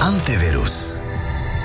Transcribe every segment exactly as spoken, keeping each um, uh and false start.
Antivirus.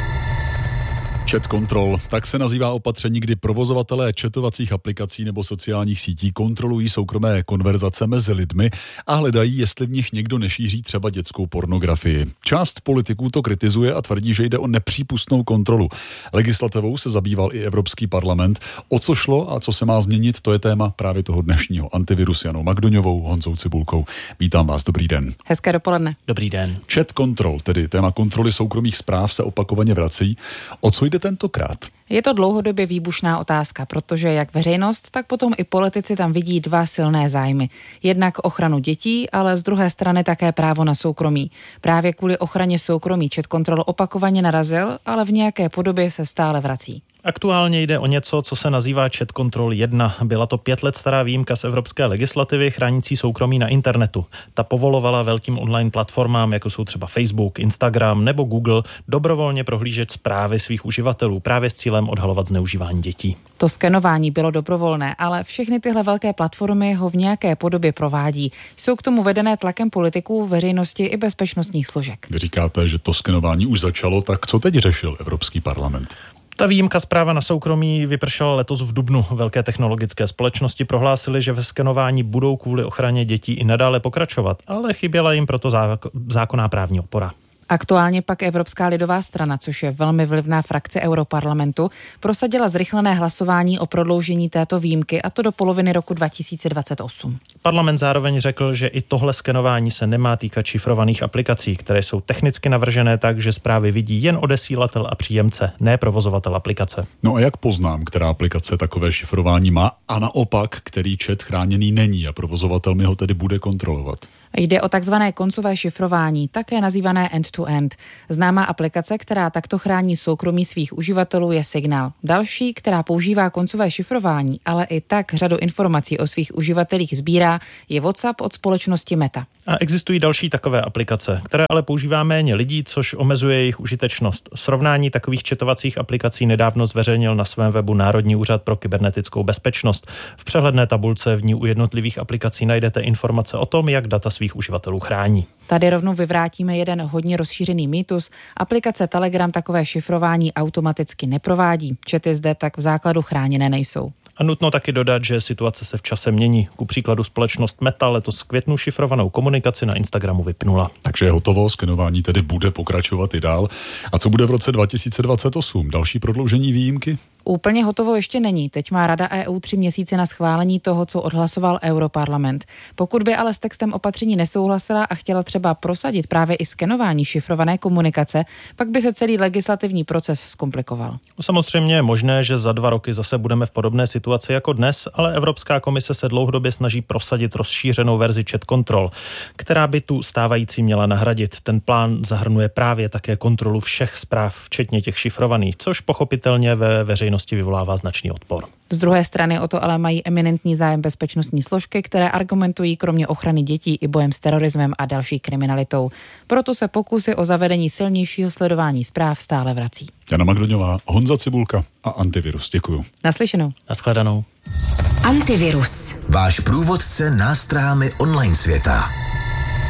Chat control, tak se nazývá opatření, kdy provozovatelé chatovacích aplikací nebo sociálních sítí kontrolují soukromé konverzace mezi lidmi a hledají, jestli v nich někdo nešíří třeba dětskou pornografii. Část politiků to kritizuje a tvrdí, že jde o nepřípustnou kontrolu. Legislativou se zabýval i Evropský parlament. O co šlo a co se má změnit, to je téma právě toho dnešního Antivirus Janou Magdoňovou, Honzou Cibulkou. Vítám vás, dobrý den. Hezké dopoledne. Dobrý den. Chat control, tedy téma kontroly soukromých zpráv, se opakovaně vrací. O co jde tentokrát? Je to dlouhodobě výbušná otázka, protože jak veřejnost, tak potom i politici tam vidí dva silné zájmy. Jednak ochranu dětí, ale z druhé strany také právo na soukromí. Právě kvůli ochraně soukromí Chat control opakovaně narazil, ale v nějaké podobě se stále vrací. Aktuálně jde o něco, co se nazývá Chat control jedna. Byla to pět let stará výjimka z evropské legislativy chránící soukromí na internetu. Ta povolovala velkým online platformám, jako jsou třeba Facebook, Instagram nebo Google, dobrovolně prohlížet zprávy svých uživatelů právě s cílem odhalovat zneužívání dětí. To skenování bylo dobrovolné, ale všechny tyhle velké platformy ho v nějaké podobě provádí. Jsou k tomu vedené tlakem politiků, veřejnosti i bezpečnostních složek. Vy říkáte, že to skenování už začalo, tak co teď řešil Evropský parlament? Ta výjimka z práva na soukromí vypršela letos v dubnu. Velké technologické společnosti prohlásily, že ve skenování budou kvůli ochraně dětí i nadále pokračovat, ale chyběla jim proto zákonná právní opora. Aktuálně pak Evropská lidová strana, což je velmi vlivná frakce Europarlamentu, prosadila zrychlené hlasování o prodloužení této výjimky, a to do poloviny roku dva tisíce dvacet osm. Parlament zároveň řekl, že i tohle skenování se nemá týkat šifrovaných aplikací, které jsou technicky navržené tak, že zprávy vidí jen odesílatel a příjemce, ne provozovatel aplikace. No a jak poznám, která aplikace takové šifrování má a naopak, který chat chráněný není a provozovatel mi ho tedy bude kontrolovat? Jde o takzvané koncové šifrování, také nazývané end-to-end. Známá aplikace, která takto chrání soukromí svých uživatelů, je Signal. Další, která používá koncové šifrování, ale i tak řadu informací o svých uživatelích sbírá, je WhatsApp od společnosti Meta. A existují další takové aplikace, které ale používá méně lidí, což omezuje jejich užitečnost. Srovnání takových chatovacích aplikací nedávno zveřejnil na svém webu Národní úřad pro kybernetickou bezpečnost. V přehledné tabulce v ní u jednotlivých aplikací najdete informace o tom, jak data svých uživatelů chrání. Tady rovnou vyvrátíme jeden hodně rozšířený mýtus. Aplikace Telegram takové šifrování automaticky neprovádí. Chaty zde tak v základu chráněné nejsou. A nutno taky dodat, že situace se v čase mění. Ku příkladu společnost Meta letos v květnu šifrovanou komunikaci na Instagramu vypnula. Takže je hotovo, skenování tedy bude pokračovat i dál. A co bude v roce dva tisíce dvacet osm? Další prodloužení výjimky? Úplně hotovo ještě není. Teď má Rada E U tři měsíce na schválení toho, co odhlasoval Europarlament. Pokud by ale s textem opatření nesouhlasila a chtěla třeba prosadit právě i skenování šifrované komunikace, pak by se celý legislativní proces zkomplikoval. Samozřejmě je možné, že za dva roky zase budeme v podobné situaci jako dnes, ale Evropská komise se dlouhodobě snaží prosadit rozšířenou verzi Chat control, která by tu stávající měla nahradit. Ten plán zahrnuje právě také kontrolu všech zpráv, včetně těch šifrovaných, což pochopitelně ve veřejnosti vyvolává značný odpor. Z druhé strany o to ale mají eminentní zájem bezpečnostní složky, které argumentují kromě ochrany dětí i bojem s terorismem a další kriminalitou. Proto se pokusy o zavedení silnějšího sledování zpráv stále vrací. Jana Magdoňová, Honza Cibulka a Antivirus. Děkuju. Naslyšenou. Nashledanou. Antivirus. Váš průvodce nástrahami online světa.